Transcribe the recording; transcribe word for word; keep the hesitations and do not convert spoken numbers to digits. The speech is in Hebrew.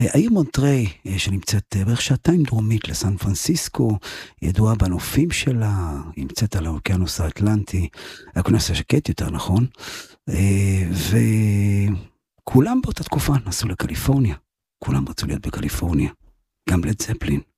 העיר מונטריי, שנמצאת בערך שעתיים דרומית לסן פרנסיסקו, ידועה בנופים שלה, היא נמצאת על האוקיינוס האטלנטי, האוקיינוס השקט יותר נכון, וכולם באותה תקופה נסעו לקליפורניה, כולם רצו להיות בקליפורניה, גם לד זפלין.